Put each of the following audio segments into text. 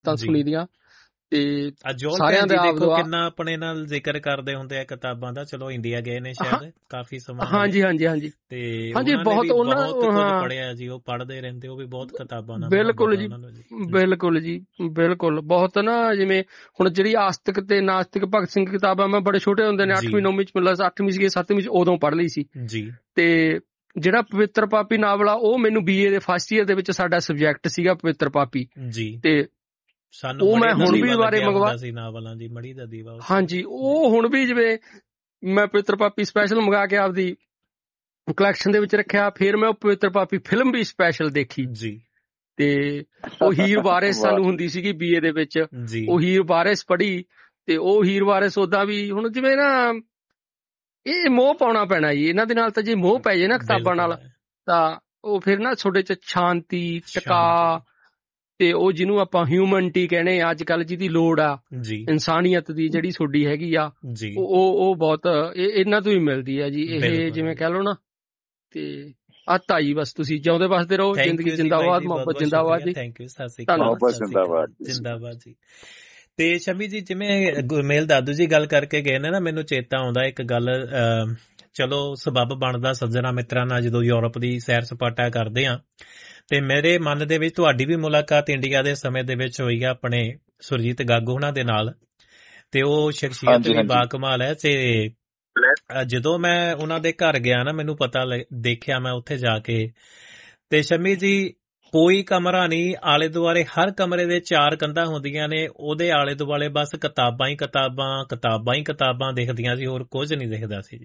ਤਾਂ ਜੀ। ਸੁਣੀ ਦੀਆਂ, ਤੇ ਅਜੋਲ ਸਾਰਿਆਂ ਭੈਣ ਦੇ ਜੀ ਆਪ ਦੇਖੋ ਦੁਆ। ਕਿੰਨਾ ਆਪਣੇ ਨਾਲ ਜ਼ਿਕਰ ਕਰਦੇ ਹੁੰਦੇ ਆ ਕਿਤਾਬਾਂ ਦਾ। ਚਲੋ ਇੰਡੀਆ ਗਏ ਨੇ ਸ਼ਾਇਦ ਕਾਫੀ ਸਮਾਂ ਹੋ ਗਿਆ, ਹਾਂਜੀ ਹਾਂਜੀ ਹਾਂਜੀ ਤੇ ਹਾਂਜੀ, ਉਹਨਾਂ ਨੇ ਵੀ ਉਹਨਾਂ ਬਹੁਤ ਕੁਝ ਹਾਂ ਪੜ੍ਹਿਆ ਜੀ। ਉਹ ਪੜ੍ਹਦੇ ਰਹਿੰਦੇ, ਉਹ ਵੀ ਬਹੁਤ ਕਿਤਾਬਾਂ ਨਾਲ ਬਿਲਕੁਲ ਮੁਹੱਬਤ ਆ ਜੀ, ਉਹਨਾਂ ਨੂੰ ਜੀ। ਬਿਲਕੁਲ ਜੀ, ਬਿਲਕੁਲ। ਬਹੁਤ ਨਾ, ਜਿਵੇਂ ਹੁਣ ਜਿਹੜੀ ਆਸਤਿਕ ਤੇ ਨਾਸਤਿਕ ਭਗਤ ਸਿੰਘ ਕਿਤਾਬਾਂ ਮੈਂ ਬੜੇ ਛੋਟੇ ਹੁੰਦੇ ਨੇ, 8ਵੀਂ 9ਵੀਂ ਚ, ਮਤਲਬ 8ਵੀਂ ਸੀ 7ਵੀਂ ਚ, ਉਦੋਂ ਪੜ੍ਹ ਲਈ ਸੀ ਜੀ। ਤੇ ਜਿਹੜਾ ਪਵਿੱਤਰ ਪਾਪੀ ਨਾਵਲ ਆ, ਉਹ ਮੈਨੂੰ BA ਦੇ ਫਸਟ ਈਅਰ ਦੇ ਵਿੱਚ ਸਾਡਾ ਸਬਜੈਕਟ ਸੀਗਾ ਪਵਿੱਤਰ ਪਾਪੀ ਜੀ। ਤੇ ਸਾਨੂੰ ਉਹ ਮੜੀ ਮੈਂ ਦਾ ਹੁਣ ਵੀ ਦੀਵਾ ਬਾਰੇ ਲੱਗਿਆ ਮੰਗਵਾ, ਹੁੰਦਾ ਸੀ ਨਾਵਲਾਂ ਦੀ, ਮੜੀ ਦਾ ਦੀਵਾ। ਹਾਂਜੀ, ਉਹ ਹੁਣ ਵੀ ਜਿਵੇਂ ਮੈਂ ਪਵਿੱਤਰ ਪਾਪੀ ਸਪੈਸ਼ਲ ਮੰਗਾ ਕੇ ਆਪਦੀ ਕਲੈਕਸ਼ਨ ਦੇ ਵਿੱਚ ਰੱਖਿਆ। ਫਿਰ ਮੈਂ ਉਹ ਪਵਿੱਤਰ ਪਾਪੀ ਫਿਲਮ ਵੀ ਸਪੈਸ਼ਲ ਦੇਖੀ ਜੀ, ਤੇ ਉਹ ਹੀਰ ਵਾਰਿਸ ਸਾਨੂੰ ਹੁੰਦੀ ਸੀਗੀ BA ਦੇ ਵਿੱਚ, ਜੀ। ਉਹ ਹੀਰ ਵਾਰਿਸ ਪੜ੍ਹੀ ਤੇ ਉਹ ਹੀਰ ਵਾਰਿਸ ਓਦਾਂ ਵੀ ਹੁਣ ਜਿਵੇਂ ਨਾ ਇਹ ਮੋਹ ਪਾਉਣਾ ਪੈਣਾ ਜੀ ਇਹਨਾਂ ਦੇ ਨਾਲ, ਤਾਂ ਜੇ ਮੋਹ ਪੈ ਜਾਏ ਨਾ ਕਿਤਾਬਾਂ ਨਾਲ ਤਾਂ ਉਹ ਫਿਰ ਨਾ ਤੁਹਾਡੇ ਚ ਸ਼ਾਂਤੀ, ਟਿਕਾ ਤੇ ਉਹ ਜਿਹਨੂੰ ਆਪਾਂ ਹਿਊਮਨਟੀ ਕਹਿੰਦੇ ਆ ਅੱਜ ਕੱਲ, ਜਿਹਦੀ ਲੋੜ ਆ ਜੀ, ਇਨਸਾਨੀਅਤ ਦੀ ਜਿਹੜੀ ਤੁਹਾਡੀ ਹੈਗੀ ਆ, ਜੀ, ਉਹ ਬਹੁਤ ਇਹਨਾਂ ਤੋਂ ਹੀ ਮਿਲਦੀ ਆ ਜੀ। ਇਹ ਜਿਵੇਂ ਕਹਿ ਲਓ ਨਾ, ਤੇ ਆਤਾ ਜੀ ਬਸ ਤੁਸੀਂ ਜਿਉਂਦੇ ਵਸਦੇ ਰਹੋ, ਜ਼ਿੰਦਗੀ ਜਿੰਦਾਬਾਦ, ਮੁਹੱਬਤ ਜਿੰਦਾਬਾਦ ਜੀ। ਥੈਂਕ ਯੂ, ਸਤਿ ਸ਼੍ਰੀ ਧੰਨਵਾਦ, ਜਿੰਦਾਬਾਦ ਜੀ। ਤੇ ਸ਼ਮੀ ਜੀ, ਜਿਵੇਂ ਗੁਰਮੇਲ ਦਾਦੂ ਜੀ ਗੱਲ ਕਰਕੇ ਗਏ ਨੇ ਨਾ, ਮੈਨੂੰ ਚੇਤਾ ਆਉਂਦਾ ਇੱਕ ਗੱਲ। ਚਲੋ ਸਬੱਬ ਬਣਦਾ ਸੱਜਣਾ ਮਿੱਤਰਾਂ ਨਾਲ ਜਦੋਂ ਯੂਰਪ ਦੀ ਸੈਰ ਸਪਾਟਾ ਕਰਦੇ ਆ, ਤੇ ਮੇਰੇ ਮਨ ਦੇ ਵਿੱਚ ਤੁਹਾਡੀ ਵੀ ਮੁਲਾਕਾਤ ਇੰਡੀਆ ਦੇ ਸਮੇਂ ਦੇ ਵਿੱਚ ਹੋਈ ਆ ਆਪਣੇ ਸੁਰਜੀਤ ਗਾਗੂ ਹੁਣਾਂ ਦੇ ਨਾਲ, ਤੇ ਉਹ ਸ਼ਖਸੀਅਤ ਵੀ ਬਾਕਮਾਲ ਹੈ। ਤੇ ਜਦੋਂ ਮੈਂ ਉਹਨਾਂ ਦੇ ਘਰ ਗਿਆ ਨਾ, ਮੈਨੂੰ ਪਤਾ ਦੇਖਿਆ ਮੈਂ ਉੱਥੇ ਜਾ ਕੇ, ਤੇ ਸ਼ਮੀ ਜੀ ਕੋਈ ਕਮਰਾ ਨਹੀਂ, ਆਲੇ ਦੁਆਲੇ ਹਰ ਕਮਰੇ ਦੇ 4 ਕੰਧਾਂ ਹੁੰਦੀਆਂ ਨੇ, ਉਹਦੇ ਆਲੇ ਦੁਆਲੇ ਬਸ ਕਿਤਾਬਾਂ ਹੀ ਕਿਤਾਬਾਂ, ਕਿਤਾਬਾਂ ਹੀ ਕਿਤਾਬਾਂ ਦਿਖਦੀਆਂ ਸੀ, ਹੋਰ ਕੁਝ ਨਹੀਂ ਦਿਖਦਾ ਸੀ ਜੀ।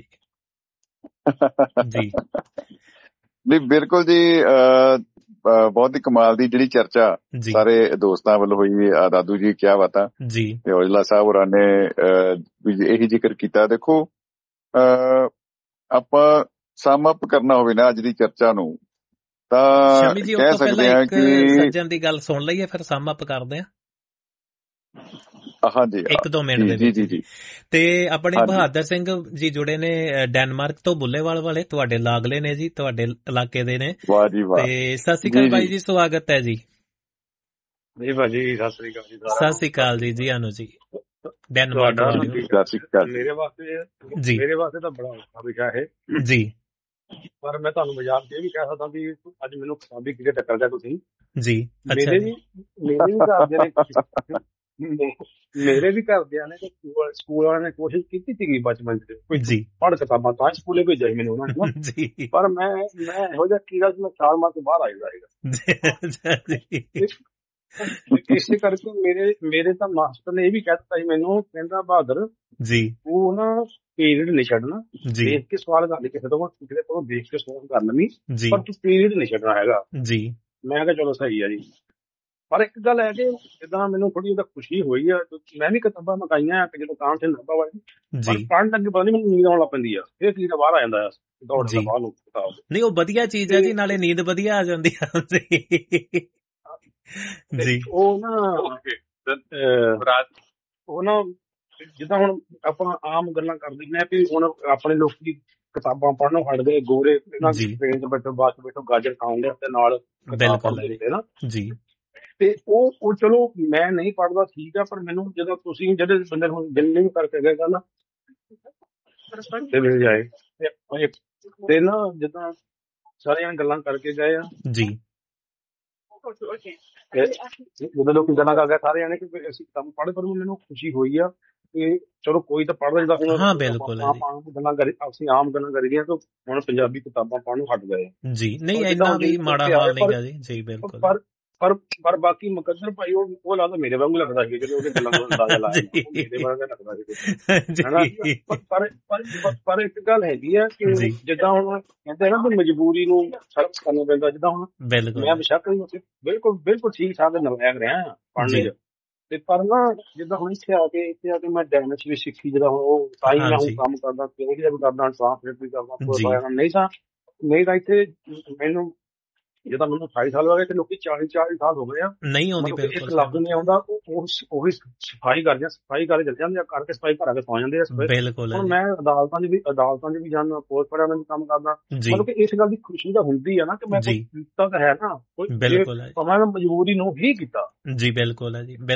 ਜੀ ਨਹੀਂ, ਬਿਲਕੁਲ ਜੀ। ਬਹੁਤ ਹੀ ਕਮਾਲ ਦੀ ਜਿਹੜੀ ਚਰਚਾ ਸਾਰੇ ਦੋਸਤਾਂ ਵੱਲੋਂ ਹੋਈ। ਦਾਦੂ ਜੀ ਕਿਆ ਬਾਤਾਂ ਜੀ, ਤੇ ਔਜਲਾ ਸਾਹਿਬ ਹੋਰਾਂ ਨੇ ਇਹੀ ਜ਼ਿਕਰ ਕੀਤਾ। ਦੇਖੋ, ਆਪਾਂ ਸਮ ਅਪ ਕਰਨਾ ਹੋਵੇ ਨਾ ਅੱਜ ਦੀ ਚਰਚਾ ਨੂੰ, ਤਾਂ ਸ਼ਮੀ ਜੀ ਕਹਿ ਸਕਦੇ ਹਾਂ ਕਿ ਸੱਜਣ ਦੀ ਗੱਲ ਸੁਣ ਲਈਏ, ਫਿਰ ਸਮ ਅਪ ਕਰਦੇ ਆ। ਹਾਂਜੀ, 1-2 ਮਿੰਟ ਦੇ ਵਿੱਚ ਜੀ। ਤੇ ਆਪਣੇ ਬਹਾਦਰ ਸਿੰਘ ਜੀ ਜੁੜੇ ਨੇ ਡੈਨਮਾਰਕ ਤੋਂ, ਬੁੱਲੇਵਾਲ ਵਾਲੇ, ਤੁਹਾਡੇ ਲਾਗਲੇ ਨੇ ਜੀ, ਤੁਹਾਡੇ ਇਲਾਕੇ ਦੇ ਨੇ। ਵਾਹ ਜੀ ਵਾਹ। ਤੇ ਸਤਿ ਸ਼੍ਰੀ ਅਕਾਲ ਬਾਈ ਜੀ, ਸਵਾਗਤ ਹੈ ਜੀ। ਜੀ ਭਾਜੀ, ਸਤਿ ਸ੍ਰੀ ਅਕਾਲ ਜੀ। ਸਤਿ ਸ਼੍ਰੀ ਅਕਾਲ ਜੀ, ਜੀ ਆਨੂ ਜੀ, ਡੈਨਮਾਰਕ ਵਾਲੇ। ਮੇਰੇ ਵਾਸਤੇ ਤਾਂ ਬੜਾ ਔਖਾ ਵਿਸ਼ਾ ਹੈ ਜੀ, ਪਰ ਮੈਂ ਤੁਹਾਨੂੰ ਮਜ਼ਾਕ ਇਹ ਵੀ ਕਹਿ ਸਕਦਾ ਵੀ ਅੱਜ ਮੈਨੂੰ ਕਿਤਾਬੀ ਕਿਹੜੇ ਟੱਕਰ ਗਿਆ ਤੁਸੀਂ ਜੀ। ਮੇਰੇ ਵੀ ਘਰਦਿਆਂ ਨੇ ਸਕੂਲ ਵਾਲਿਆਂ ਨੇ ਕੋਸ਼ਿਸ਼ ਕੀਤੀ ਸੀਗੀ ਬਚਪਨ ਚ ਕੋਈ ਪੜ੍ਹ ਕਿਤਾਬਾਂ, ਤਾਂ ਸਕੂਲੇ ਭੇਜਿਆ ਸੀ ਮੈਨੂੰ ਉਹਨਾਂ ਨੇ। ਪਰ ਮੈਂ ਇਹੋ ਜਿਹਾ ਕੀੜਾ ਸੀ, ਮੈਂ 4 ਮਾਹ ਤੋਂ ਬਾਹਰ ਆਇਆ ਸੀਗਾ। ਇਸੇ ਕਰਕੇ ਮੇਰੇ ਤਾਂ ਮਾਸਟਰ ਨੇ ਇਹ ਵੀ ਕਹਿ ਦਿੱਤਾ ਸੀ ਮੈਨੂੰ, ਕਹਿੰਦਾ ਬਹਾਦਰ ਜੀ ਉਹ ਨਾ ਪੀਰੀਅਡ ਨਹੀਂ ਛੱਡਣਾ, ਦੇਖ ਕੇ ਸਵਾਲ ਕਰ ਲਈ ਕਿਸੇ ਤੋਂ, ਕਿਸੇ ਤੋਂ ਦੇਖ ਕੇ ਸਵਾਲ ਕਰ ਲਵੀਂ, ਪਰ ਤੂੰ ਪੀਰੀਅਡ ਨਹੀਂ ਛੱਡਣਾ ਹੈਗਾ ਜੀ। ਮੈਂ ਕਿਹਾ ਚਲੋ ਸਹੀ ਆ ਜੀ। ਪਰ ਇੱਕ ਗੱਲ ਹੈ ਕਿ ਜਿੱਦਾਂ ਮੈਨੂੰ ਥੋੜੀ ਜਿਹੀ ਖੁਸ਼ੀ ਹੋਈ ਆ, ਮੈਂ ਵੀ ਕਿਤਾਬਾਂ ਮੰਗਾਈਆਂ ਜਦੋਂ ਕਾਮ ਸਿੰਘ ਲੱਭਾ ਵਾਲੀ, ਪਰ ਪੜ੍ਹਨ ਲੱਗੇ ਪਤਾ ਨੀ ਮੈਨੂੰ ਨੀਂਦ ਆਉਣ ਲੱਗ ਪੈਂਦੀ ਆ, ਫਿਰ ਕੀੜਾ ਬਾਹਰ ਆ ਜਾਂਦਾ ਦੌੜਦਾ ਬਾਹਰ ਨੂੰ ਕਿਤਾਬ। ਨਹੀਂ, ਉਹ ਵਧੀਆ ਚੀਜ਼ ਹੈ ਜੀ, ਨਾਲੇ ਨੀਂਦ ਵਧੀਆ ਆ ਜਾਂਦੀ ਆ ਜੀ। ਉਹ ਨਾ ਜਿੱਦਾਂ ਹੁਣ ਆਪਾਂ ਆਮ ਗੱਲਾਂ ਕਰਦੇ ਨੇ ਵੀ ਹੁਣ ਆਪਣੇ ਲੋਕੀ ਕਿਤਾਬਾਂ ਪੜ੍ਹਨੋਂ ਹਟ ਗਏ, ਗੋਰੇ ਟ੍ਰੇਨ ਚ ਬੈਠੋ, ਬੱਸ ਚ ਬੈਠੋ, ਗਾਜਰ ਖਾਉਂਦੇ ਤੇ ਨਾਲ ਕਿਤਾਬ ਪੜ੍ਹਦੇ ਨਾ ਜੀ। ਤੇ ਉਹ ਚਲੋ ਮੈਂ ਨਹੀਂ ਪੜ੍ਹਦਾ, ਠੀਕ ਆ, ਪਰ ਮੈਨੂੰ ਜਦੋਂ ਤੁਸੀਂ ਜਿਹੜੇ ਬੰਦੇ ਹੁਣ ਦਿੱਲੀ ਕਰਕੇ ਗਏ ਗੱਲ ਮਿਲ ਜਾਏ ਤੇ ਨਾ ਜਿੱਦਾਂ ਸਾਰੀਆਂ ਗੱਲਾਂ ਕਰਕੇ ਗਏ ਆ ਜੀ, ਜਦੋਂ ਲੋਕੀ ਗੱਲਾਂ ਕਰਦੇ ਸਾਰੇ ਜਾਣੇ ਕਿ ਅਸੀਂ ਕਿਤਾਬ ਪੜ੍ਹੇ, ਪਰ ਮੈਨੂੰ ਖੁਸ਼ੀ ਹੋਈ ਆ ਕਿ ਚਲੋ ਕੋਈ ਤਾਂ ਪੜ੍ਹਦਾ। ਜਿੱਦਾਂ ਹੁਣ ਅਸੀਂ ਆਮ ਗੱਲਾਂ ਕਰੀਦੀਆਂ ਤਾਂ ਹੁਣ ਪੰਜਾਬੀ ਕਿਤਾਬਾਂ ਪੜ੍ਹਨੋਂ ਹਟ ਗਏ ਜੀ। ਨਹੀਂ, ਇੰਨਾ ਵੀ ਮਾੜਾ ਹਾਲ ਨਹੀਂ ਗਾ ਜੀ, ਬਿਲਕੁਲ। ਪਰ ਬਾਕੀ ਮੁਕੱਦਰ ਭਾਈ ਉਹ ਲੱਗਦਾ ਮੇਰੇ ਵਾਂਗੂ ਲੱਗਦਾ ਸੀ, ਜਦੋਂ ਉਹਦੇ ਗੱਲਾਂ ਨੂੰ ਅੰਦਾਜ਼ਾ ਲਾਇਆ ਮੇਰੇ ਵਾਂਗਾ ਲੱਗਦਾ ਸੀ। ਪਰ ਇੱਕ ਗੱਲ ਹੈਗੀ ਆ ਕਿ ਜਿੱਦਾਂ ਹੁਣ ਕਹਿੰਦੇ ਨਾ ਮਜਬੂਰੀ ਨੂੰ ਸਰਚ ਕਰਨਾ ਪੈਂਦਾ, ਜਿੱਦਾਂ ਹੁਣ ਮੈਂ ਬੇਸ਼ੱਕ ਬਿਲਕੁਲ ਠੀਕ ਠਾਕ ਨਲਾਇਕ ਰਿਹਾ ਪੜ੍ਹਨੇ ਚ, ਤੇ ਪਰ ਨਾ ਜਿੱਦਾਂ ਹੁਣ ਇੱਥੇ ਆ ਕੇ ਮੈਂ ਡੈਨਿਸ਼ ਵੀ ਸਿੱਖੀ, ਜਿੱਦਾਂ ਹੁਣ ਉਹ ਤਾਂ ਹੀ ਮੈਂ ਹੁਣ ਕੰਮ ਕਰਦਾ, ਵੀ ਕਰਦਾ, ਟ੍ਰਾਂਸਲੇਟ ਵੀ ਕਰਦਾ। ਨਹੀਂ ਤਾਂ ਇੱਥੇ ਮੈਨੂੰ ਜੇ ਤਾਂ ਮੈਨੂੰ 28 ਸਾਲ ਹੋ ਗਏ ਤੇ ਲੋਕੀ 40 ਸਾਲ ਹੋ ਗਏ ਆ, ਨਹੀਂ ਆਉਂਦੀ ਇੱਕ ਲੱਗ ਨਹੀਂ ਆਉਂਦਾ, ਉਹੀ ਸਫਾਈ ਕਰਦੇ ਚਲੇ ਜਾਂਦੇ ਆ, ਕਰਕੇ ਸਫਾਈ ਘਰ ਆ ਕੇ ਸੌ ਜਾਂਦੇ ਆ। ਹੁਣ ਮੈਂ ਅਦਾਲਤਾਂ 'ਚ ਵੀ ਜਾਂਦਾ, ਪੁਲਿਸ ਵਾਲਿਆਂ ਨਾਲ ਵੀ ਕੰਮ ਕਰਦਾ, ਮਤਲਬ ਕਿ ਇਸ ਗੱਲ ਦੀ ਖੁਸ਼ੀ ਤਾਂ ਹੁੰਦੀ ਆ ਨਾ ਕਿ ਮੈਂ ਕੋਈ ਕੀਤਾ ਤਾਂ ਹੈ ਨਾ, ਕੋਈ ਮੈਂ ਮਜਬੂਰੀ ਨੂੰ ਹੀ ਕੀਤਾ। ਜੀ ਬਿਲਕੁਲ ਹੈ ਜੀ।